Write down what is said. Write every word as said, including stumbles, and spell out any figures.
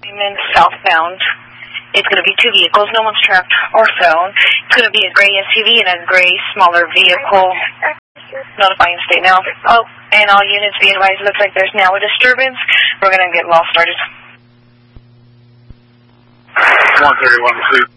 southbound. It's going to be two vehicles. No one's trapped or found. It's going to be a gray S U V and a gray, smaller vehicle. Notifying state now. Oh, and all units be advised, looks like there's now a disturbance. We're going to get law started. one thirty-one, two.